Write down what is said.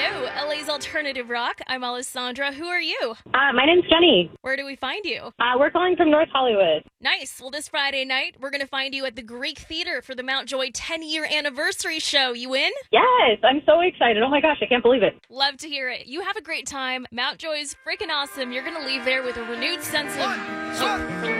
Hello, LA's Alternative Rock. I'm Alessandra. Who are you? My name's Jenny. Where do we find you? We're calling from North Hollywood. Nice. Well, this Friday night, we're going to find you at the Greek Theater for the Mount Joy 10-year anniversary show. You in? Yes, I'm so excited. Oh my gosh, I can't believe it. Love to hear it. You have a great time. Mount Joy's freaking awesome. You're going to leave there with a renewed sense of...